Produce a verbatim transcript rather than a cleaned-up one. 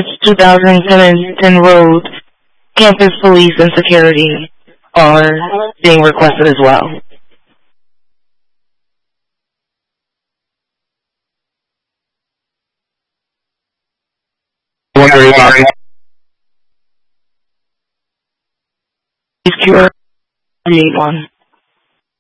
two thousand ten road, campus police and security are being requested as well. Please cure, I need one.